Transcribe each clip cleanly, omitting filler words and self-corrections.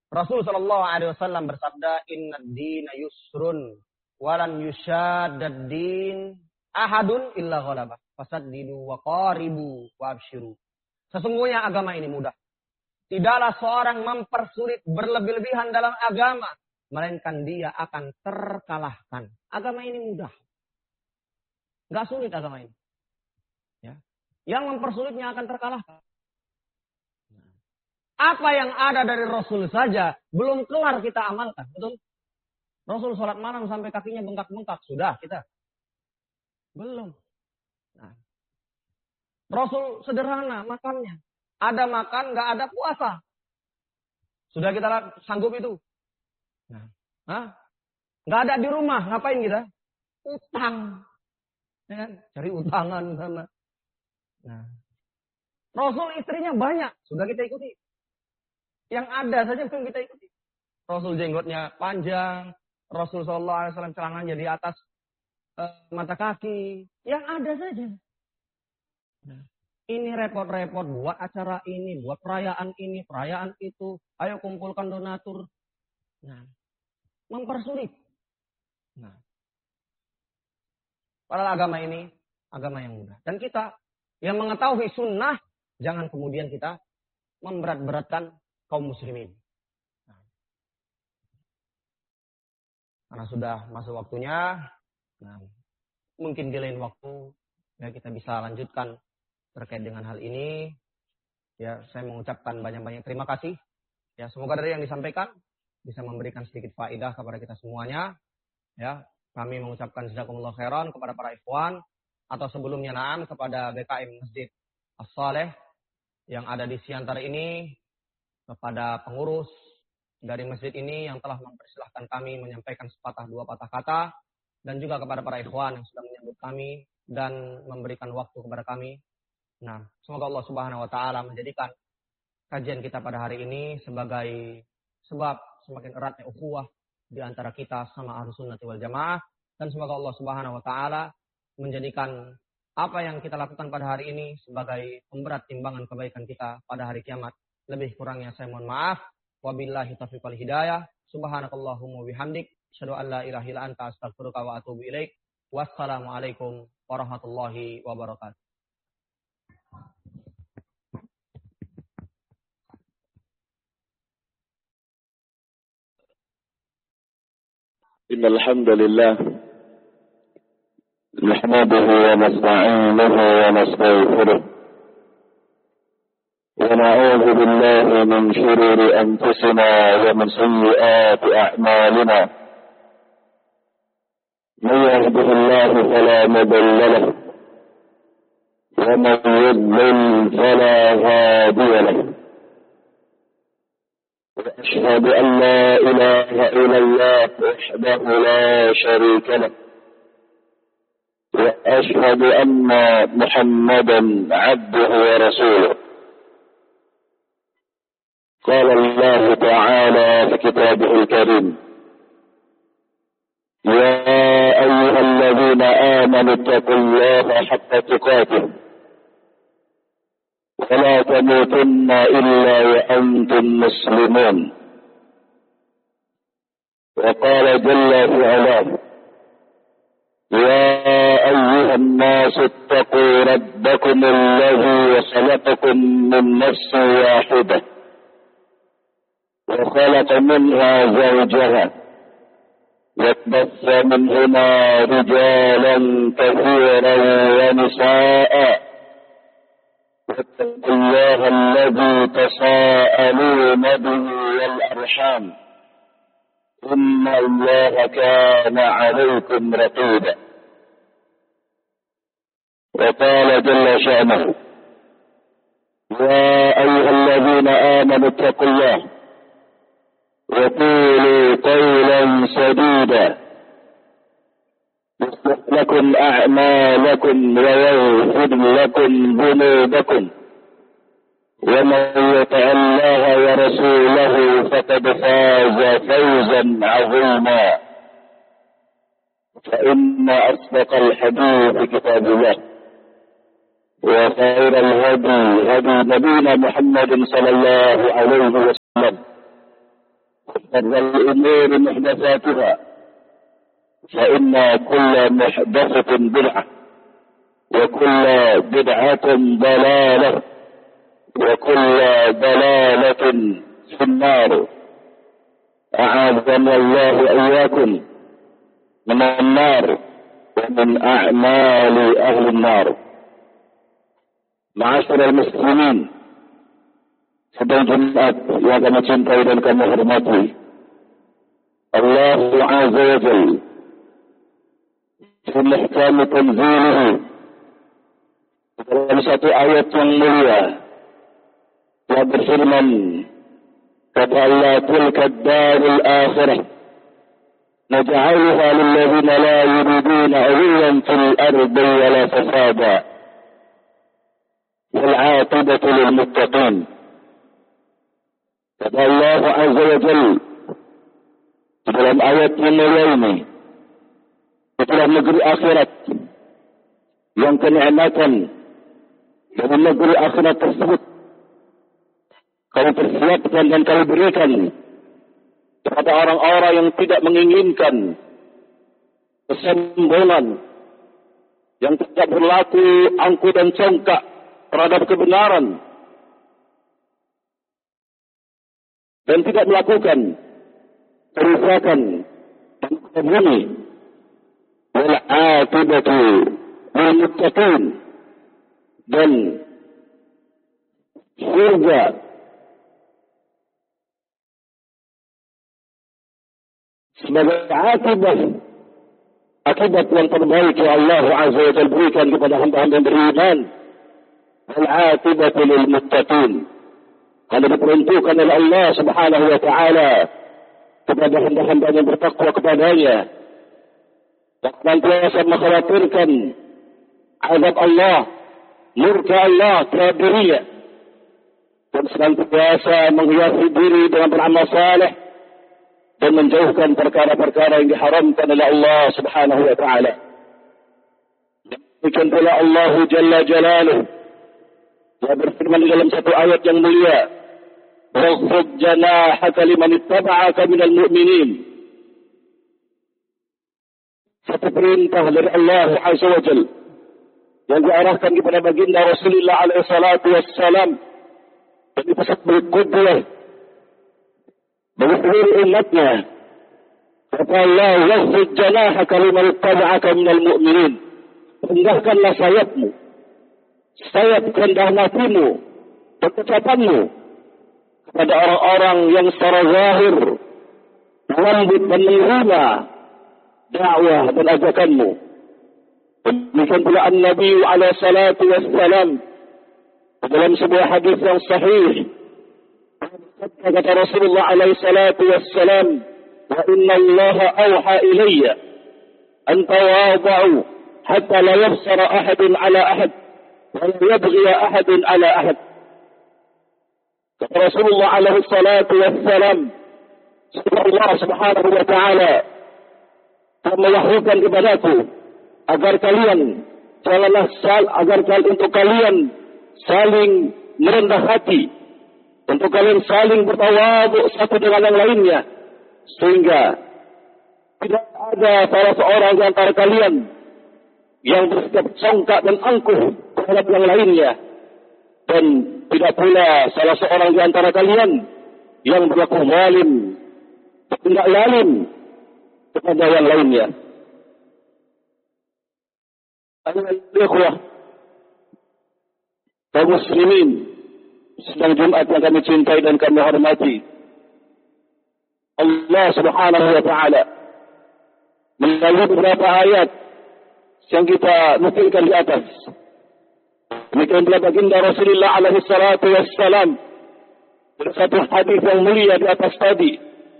Rasul sallallahu alaihi wasallam bersabda, "Innad dina yusrun walan yushaddad din ahadun illa ghalaba. Fasaddidu wa qaribu wa abshiru." Sesungguhnya agama ini mudah. Tidaklah seorang mempersulit berlebih-lebihan dalam agama, melainkan dia akan terkalahkan. Agama ini mudah. Enggak sulit agama ini. Ya. Yang mempersulitnya akan terkalahkan. Apa yang ada dari Rasul saja belum kelar kita amalkan, betul? Rasul sholat malam sampai kakinya bengkak-bengkak, sudah kita belum. Nah, Rasul sederhana makannya, ada makan, nggak ada puasa, sudah kita sanggup itu. Nah, nggak ada di rumah, ngapain kita? Utang, ya kan? Cari utangan sana. Nah, Rasul istrinya banyak, sudah kita ikuti. Yang ada saja belum kita ikuti. Rasul jenggotnya panjang, Rasul sallallahu alaihi wasallam celananya di atas mata kaki. Yang ada saja. Nah, ini repot-repot buat acara ini, buat perayaan ini, perayaan itu. Ayo kumpulkan donatur. Nah, mempersulit. Nah, padahal agama ini agama yang mudah. Dan kita yang mengetahui sunnah, jangan kemudian kita memberat-beratkan kaum muslimin. Nah, karena sudah masuk waktunya, nah, mungkin di lain waktu ya kita bisa lanjutkan terkait dengan hal ini. Ya, saya mengucapkan banyak-banyak terima kasih. Ya, semoga dari yang disampaikan bisa memberikan sedikit faedah kepada kita semuanya. Ya, kami mengucapkan jazakumullah khairan kepada para ikhwan atau sebelumnya na'am kepada BKM Masjid As-Saleh yang ada di Siantar ini, kepada pengurus dari masjid ini yang telah mempersilahkan kami menyampaikan sepatah dua patah kata, dan juga kepada para ikhwan yang sudah menyambut kami dan memberikan waktu kepada kami. Nah, semoga Allah Subhanahu wa taala menjadikan kajian kita pada hari ini sebagai sebab semakin eratnya ukhuwah di antara kita sama Ahlus Sunnah wal Jamaah, dan semoga Allah Subhanahu wa taala menjadikan apa yang kita lakukan pada hari ini sebagai pemberat timbangan kebaikan kita pada hari kiamat. Lebih kurangnya saya mohon maaf. Wabillahi taufiq wal hidayah. Subhanakallahumma bihamdik, asyhadu an la ilaha illa anta, astaghfiruka wa atubu ilaik. Wassalamualaikum warahmatullahi wabarakatuh. Innal hamdalillah nahmaduhu wa nasta'inuhu wa nastaghfiruh. ونعوذ بالله من شرور أنفسنا ومن سيئات أعمالنا. من يهده الله فلا مضل له ومن يضلل فلا هادي له. وأشهد أن لا إله إلا الله وحده لا شريك له. وأشهد أن محمدا عبده ورسوله. قال الله تعالى في كتابه الكريم: يا أيها الذين آمنوا اتقوا الله حق تقاته ولا تموتن إلا وأنتم مسلمون. وقال جل في علاه: يا أيها الناس اتقوا ربكم الذي خلقكم من نفس واحدة وخلق منها زوجها وبث منهما رجالا كثيرا ونساء واتقوا الله الذي تساءلون به والأرحام إن الله كان عليكم رقيبا. وقال جل شأنه: يا أيها الذين آمنوا اتقوا الله وقولوا قولا سديدا يصلح لكم أعمالكم ويغفر لكم ذنوبكم ومن يطع الله ورسوله فقد فاز فوزا عظيما. فإن أصدق الحديث كتاب الله وخير الهدي هدي نبينا محمد صلى الله عليه وسلم شر الأمور محدثاتها فإن كل محدثة بدعة وكل بدعة ضلالة وكل ضلالة في النار. أعاذنا الله وإياكم من النار ومن أعمال أهل النار. Ma'asyiral muslimin, sedang Jumat yang kami cintai dan kami hormati, Allah Azza wa Jalla fi muhkam tanzilihi, dalam satu ayat yang mulia telah berfirman, kata Allah, tilka ad-darul akhirah naj'aluha lil ladzina la yuriduna 'uluwan fil ardi wala fasada wal 'aqibatu lil muttaqin. Kata Allah Azza wa Jalla dalam ayat yang mulia ini, itulah negeri akhirat yang kenikmatan dari negeri akhirat tersebut kau persiapkan dan kau berikan kepada orang-orang yang tidak menginginkan kesombongan, yang tidak berlaku angkuh dan congkak terhadap kebenaran, dan tidak melakukan kerusakan dan kebuni. Wal aqibatu lil muttaqin, dan surga sebagai akibat yang terbaik yang Allah Azza wa Jalla berikan kepada hamba-hamba yang beriman. Wal aqibatu lil muttaqin, hal diperuntukkan oleh Allah Subhanahu wa taala kepada hamba-hamba yang bertakwa kepadanya, dan senantiasa mengkhawatirkan azab Allah, murka Allah terhadap dirinya, dan senantiasa menghiasi diri dengan beramal saleh dan menjauhkan perkara-perkara yang diharamkan oleh Allah Subhanahu wa taala. Demikian pula Allah Jalla Jalaluhu telah berfirman dalam satu ayat yang mulia, "Waghfid janahaka liman ittaba'aka minal mu'minin." Satu perintah dari Allah Azza wa Jalla yang diarahkan kepada baginda Rasulullah alaihi salatu wassalam, dan dipesan berikutnya bagi seluruh umatnya. Kata Allah, "Waghfid janahaka liman ittaba'aka minal mu'minin." Rendahkanlah sayapmu, sayap rendah hatimu dan ucapanmu kepada orang-orang yang secara zahir melambut dan menerima dakwah dan ajakanmu. Demikian pula An-Nabi alaihi salatu wassalam dalam sebuah hadis yang sahih, kata Rasulullah alaihi salatu wassalam, "Wa inna Allah awha ilayya an tawada'u hatta la yafsara ahadun ala ahad wa la yabghi ahadun ala ahad." Kata Rasulullah alaihi salatu wassalam, Allah Subhanahu wa taala telah mewahyukan kepadaku agar kalian untuk kalian saling merendah hati, untuk kalian saling bertawaduk satu dengan yang lainnya, sehingga tidak ada salah seorang di antara kalian yang bersikap congkak dan angkuh terhadap yang lainnya, dan tidak pula salah seorang di antara kalian yang berlaku zalim, tidak zalim kepada yang lainnya. Ikhwah, kaum muslimin, sedang Jumat yang kami cintai dan kami hormati, Allah Subhanahu wa taala melalui beberapa ayat yang kita nukilkan di atas, demikian pula baginda Rasulullah alaihi salatu wassalam dalam satu hadis yang mulia di atas tadi,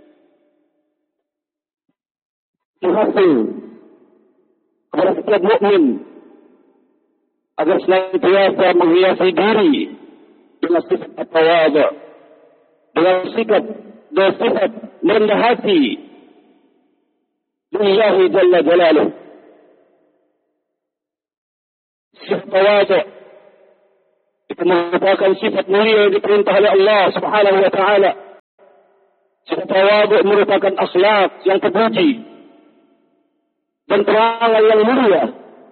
menghasil kepada setiap mukmin agar senantiasa menghiasi diri dengan sifat tawadhu, dengan sifat merendah hati lillahi jalla jalaluhu. Sifat tawadhu itu merupakan sifat mulia yang diperintah oleh Allah Subhanahu wa taala, Tawadhu merupakan akhlak yang terpuji dan perangai yang mulia,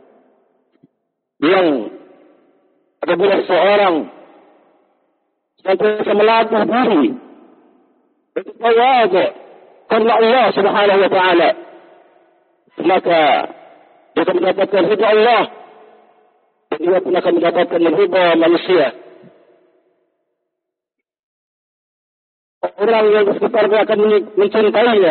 yang apabila seorang senantiasa melatih diri untuk tawadhu karena Allah Subhanahu wa taala, maka dia akan mendapatkan ridha Allah dan dia pun akan mendapatkan ridha manusia. Orang yang di sekitarnya akan mencintainya,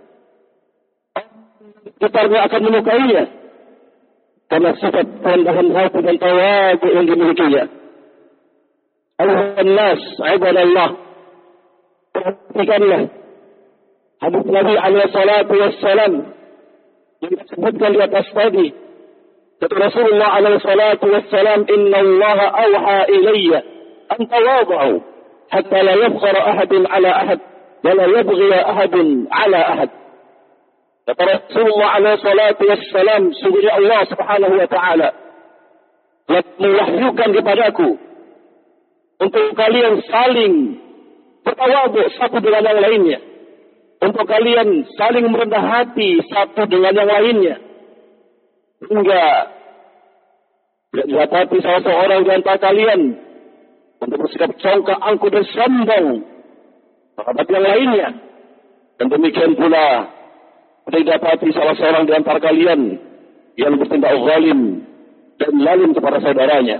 sekitarnya akan menyukainya karena sifat kerendahan hati dan tawadhu yang dimilikinya. Ayuhan nas, ibadallah, perhatikanlah hadis Nabi alaihi salatu wassalam yang disebutkan di atas tadi. Kata Rasulullah alaihi salatu wassalam, "Inna Allah awha ilayya an tawadhu hatta la yabghara ahadun ala ahad wa la yabghi ahadun ala ahad." Kata Rasulullah alaihi salatu wassalam, sungguhnya Allah Subhanahu wa taala telah mewahyukan kepadaku untuk kalian saling bertawadhu satu dengan yang lainnya, untuk kalian saling merendah hati satu dengan yang lainnya, hingga tidak didapati salah seorang di antara kalian untuk bersikap congkak, angkuh dan sombong terhadap yang lainnya, dan demikian pula tidak didapati salah seorang di antara kalian yang bertindak zalim dan zalim kepada saudaranya.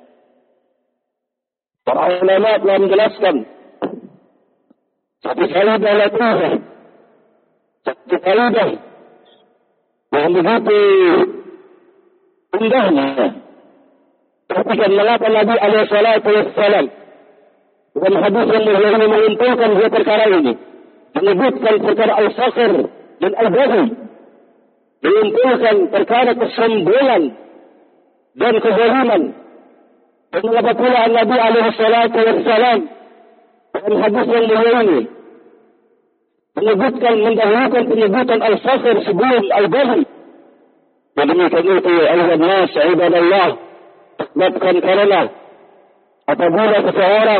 Para ulama telah menjelaskan satu kalidah latifah, satu kalidah yang begitu indahnya. Perhatikan mengapa Nabi alaihi salatu wassalam dalam hadis yang mulia ini mengumpulkan dua perkara ini, menyebutkan perkara al-fakhr dan al-baghi, mengumpulkan perkara kesombongan dan kezaliman. Dan mengapa pula Nabi alaihi salatu wassalam dalam hadis yang mulia ini menyebutkan, mendahulukan penyebutan al-fakhr sebelum al-baghi. Dan demikian itu ayuhan nas ibadallah, sebabkan karena apabila seseorang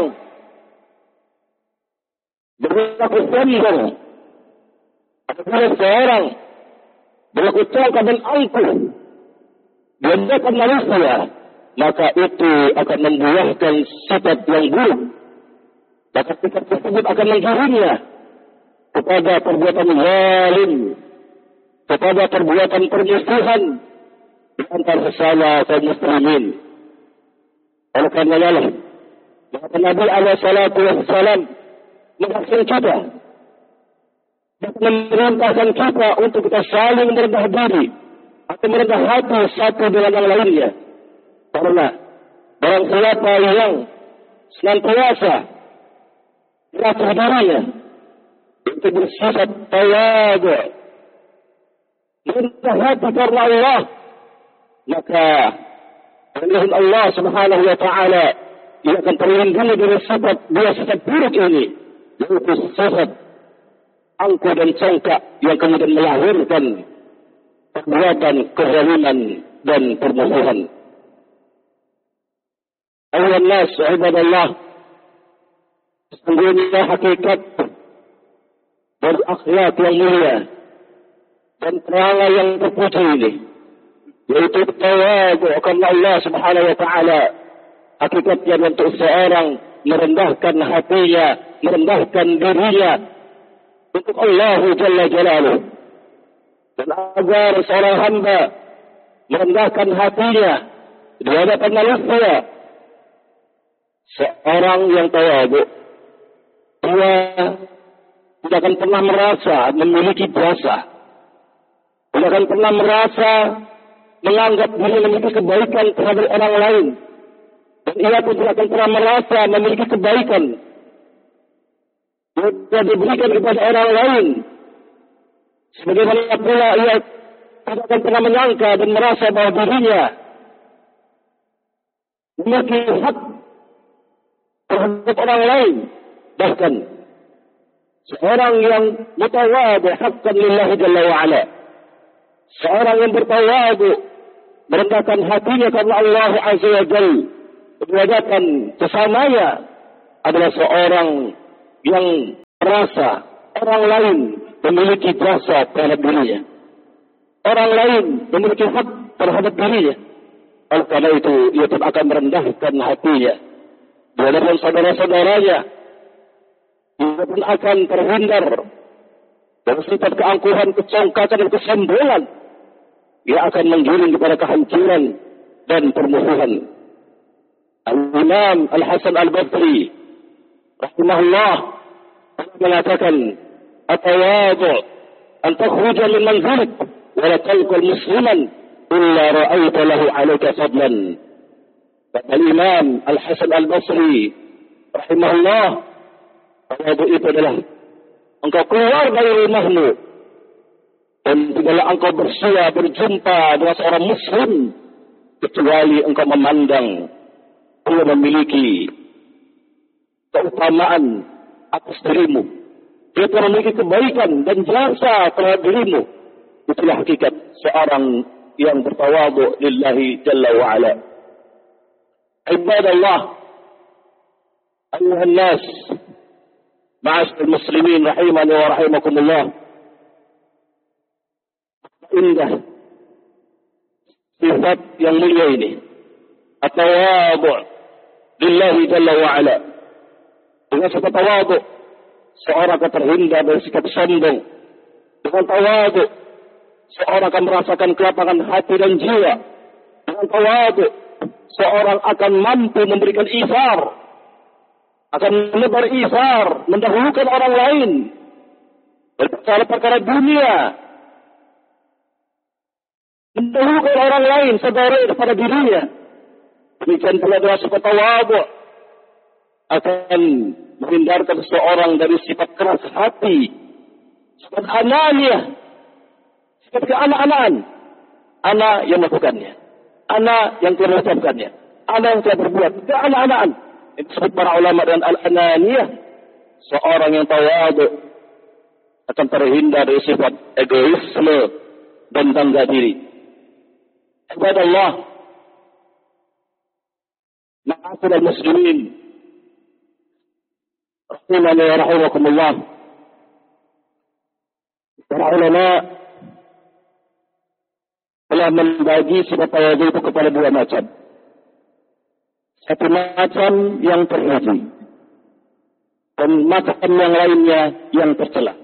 berlaku sombong, apabila seseorang berlaku congkak dan angkuh di hadapan manusia, maka itu akan membuahkan sifat yang buruk. Maka sifat tersebut akan menggiringnya kepada perbuatan zalim, kepada perbuatan permusuhan di antara sesama kaum muslimin. Oleh karena Allah, maka Nabi alaihi salatu wassalam menghasilkan kita dan memerintahkan kita untuk kita saling merendah diri atau merendah hati satu dengan yang lainnya. Karena barang siapa yang senantiasa melatih dirinya untuk bersifat tawadhu, merendah hati karena Allah, maka dengan Allah Subhanahu wa taala ia akan terlindungi dari dua sifat buruk ini, yaitu sifat angkuh dan congkak yang kemudian melahirkan perbuatan kezaliman dan permusuhan. Ayuhan nas ibadallah, sesungguhnya hakikat dari akhlak yang mulia dan perangai yang terpuji ini, yaitu tawadhu karena Allah Subhanahu wa taala, hakikatnya untuk seorang merendahkan hatinya, merendahkan dirinya untuk Allah Jalla Jalaluh. Dan agar seorang hamba merendahkan hatinya di hadapan manusia, seorang yang tawadhu dia tidak akan pernah merasa memiliki jasa, tidak akan pernah merasa menganggap diri memiliki kebaikan terhadap orang lain, dan ia pun tidak akan pernah merasa memiliki kebaikan yang diberikan kepada orang lain. Sebagaimana pula ia tidak akan pernah menyangka dan merasa bahwa dirinya memiliki hak terhadap orang lain. Bahkan seorang yang mutawadhu haqqan lillahi jalla wa ala, seorang yang bertawadhu merendahkan hatinya karena Allah azza wa jalla di hadapan sesamanya, adalah seorang yang merasa orang lain memiliki jasa terhadap dirinya. Orang lain memiliki hak terhadap dirinya. Oleh karena itu, ia pun akan merendahkan hatinya di hadapan saudara-saudaranya. Ia pun akan terhindar dari sifat keangkuhan, kecongkakan, dan kesombongan. Ia akan menggiring kepada kehancuran dan permusuhan. Al-Imam Al-Hasan Al-Basri rahimahullah mengatakan, "At-tawadhu an takhruja min manzilik wa la talqa musliman illa ra'aita lahu 'alayka fadlan." Al-Imam Al-Hasan Al-Basri rahimahullah, tawadhu itu adalah engkau keluar dari rumahmu dan tidaklah engkau bersua berjumpa dengan seorang muslim kecuali engkau memandang dia memiliki keutamaan atas dirimu. Dia telah memiliki kebaikan dan jasa terhadap dirimu. Itulah hakikat seorang yang bertawadhu lillahi jalla wa ala. Ibadallah, ayuhan nas, ma'asyiral muslimin rahimani wa rahimakumullah. Indah sifat yang mulia ini, at-tawadhu lillahi jalla wa ala. Dengan sifat tawadhu, seorang akan terhindar dari sikap sombong. Dengan tawadhu, seorang akan merasakan kelapangan hati dan jiwa. Dengan tawadhu, seorang akan mampu memberikan isar, akan menebar isar, mendahulukan orang lain dari perkara-perkara dunia, mendahulukan orang lain saudara daripada dirinya. Demikian pula dengan sifat tawadhu akan menghindarkan seseorang dari sifat keras hati, sifat ananiyah, sifat keanak-anakan. Anak yang melakukannya, anak yang telah mengucapkannya, anak yang telah berbuat, keanak-anakan. Itu disebut para ulama dengan al-ananiyah. Seorang yang tawadhu akan terhindar dari sifat egoisme dan bangga diri. Ibadallah, ma'asyiral muslimin rahimani wa rahimakumullah. Para ulama telah membagi sifat tawadhu itu kepada dua macam. Satu macam yang terpuji dan macam yang lainnya yang tercela.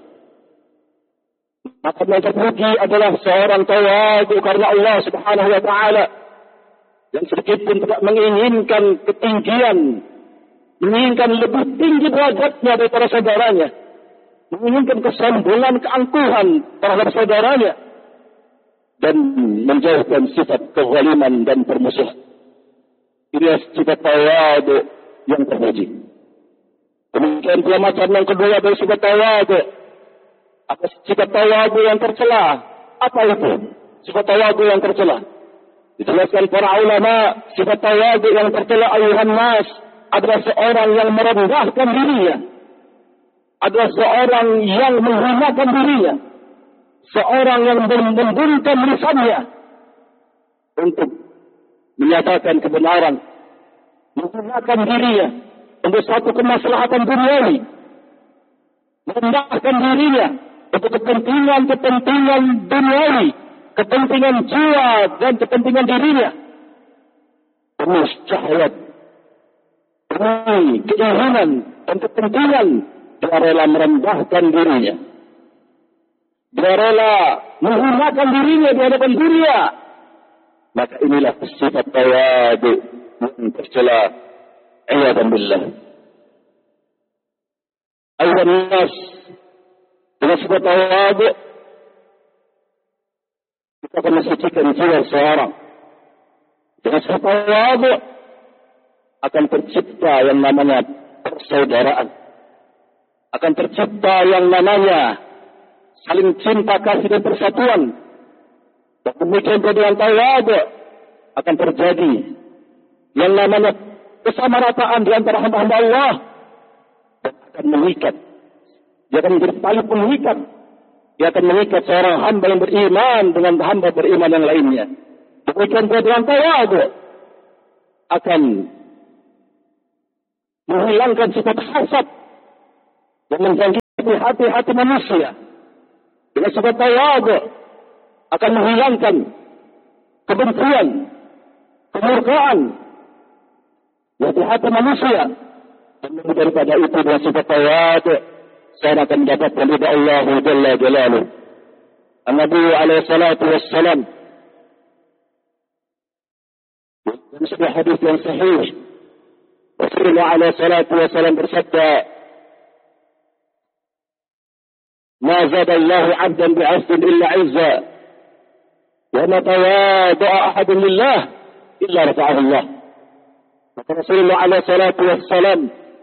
Macam yang terpuji adalah seorang tawadhu karena Allah Subhanahu wa taala, yang sedikit pun tidak menginginkan ketinggian, menginginkan lebih tinggi derajatnya daripada saudaranya, menginginkan kesombongan, keangkuhan terhadap saudaranya, dan menjauhkan sifat kezaliman dan permusuhan. Ini sifat tawadhu yang terpuji. Demikian pula macam yang kedua dari sifat tawadhu, apa sifat tawadhu yang tercela? Apa itu sifat tawadhu yang tercela? Dijelaskan para ulama, sifat tawadhu yang tercela ayuhan nas adalah seorang yang merendahkan dirinya, adalah seorang yang menghinakan dirinya, seorang yang membungkam lisannya untuk menyatakan kebenaran, menggunakan dirinya untuk satu kemaslahatan duniawi, merendahkan dirinya untuk kepentingan duniawi, kepentingan jiwa dan kepentingan dirinya, demi syahwat, demi keinginan dan kepentingan, dia rela merendahkan dirinya, dia rela menggunakan dirinya di hadapan dunia. Maka inilah sifat tawadhu yang tercela. A'udzu billah. Ayuhan nas, dengan sifat tawadhu kita akan mensucikan jiwa seorang. Dengan sifat tawadhu akan tercipta yang namanya persaudaraan, akan tercipta yang namanya saling cinta kasih dan persatuan. Dan demikian dengan tawadhu akan terjadi yang namanya kesamarataan di antara hamba-hamba Allah, dan akan mengikat. Dia akan menjadi tali pengikat. Dia akan mengikat seorang hamba yang beriman dengan hamba beriman yang lainnya. Demikian dengan tawadhu akan menghilangkan sifat hasad yang menjangkiti di hati-hati manusia dengan sebab tawadhu akan menghilangkan kebencian, kemurkaan yang di hati manusia. Dan daripada itu dengan sifat tawadhu saya akan mendapatkan ridha Allah Jalla Jalaluh. An-Nabi alaihi salatu wassalam dalam sebuah hadis yang sahih, Rasulullah alaihi salatu wassalam bersabda, "Ma zada Allah 'abdan bi'afwin illa 'izza, wa ma tawadda'a ahadun lillah illa rafa'ahu Allah." Maka Rasulullah alaihi salatu wassalam,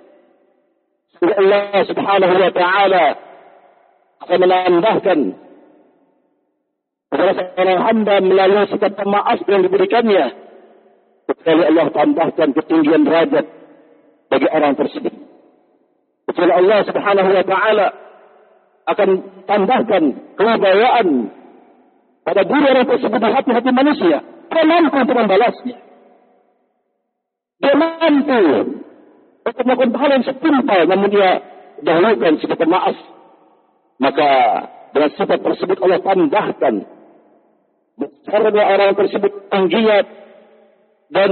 Allah Subhanahu wa taala akan menambahkan kepada seorang hamba melalui sikap pemaaf yang diberikannya, kecuali Allah tambahkan ketinggian derajat bagi orang tersebut. Kecuali Allah Subhanahu wa taala akan tambahkan kewibawaan pada diri orang tersebut di hati-hati manusia. Dia mampu untuk membalasnya. Dia mampu untuk melakukan hal yang setimpal, namun dia dahulukan sikap pemaaf. Maka dengan sifat tersebut Allah tambahkan besarnya orang tersebut tingginya dan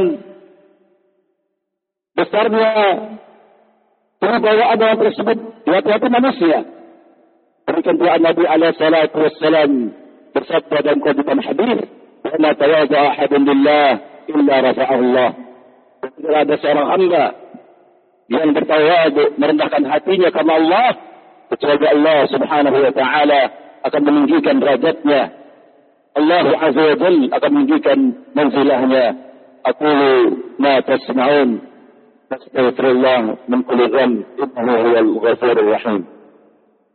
besarnya kewibawaan orang tersebut di hati-hati manusia. Berikan doa Nabi alaihi salatu wassalam bersabda dalam kehidupan hadis, "Wa ma tawadda'a ahadun lillah illa rafa'ahu Allah." Tidak ada seorang hamba yang bertawadhu merendahkan hatinya karena Allah, kecuali Allah Subhanahu wa taala akan meninggikan derajatnya. Allah Azza wa Jalla akan meninggikan manzilahnya. Aqulu ma tasma'un, astaghfirullah min kulli dhanb, innahu huwal ghafurur rahim.